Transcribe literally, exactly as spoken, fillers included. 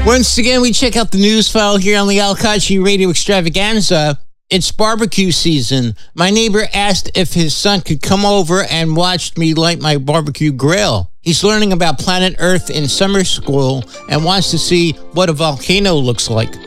Once again, we check out the news file here on the Al Kachi Radio Extravaganza. It's barbecue season. My neighbor asked if his son could come over and watch me light my barbecue grill. He's learning about planet Earth in summer school and wants to see what a volcano looks like.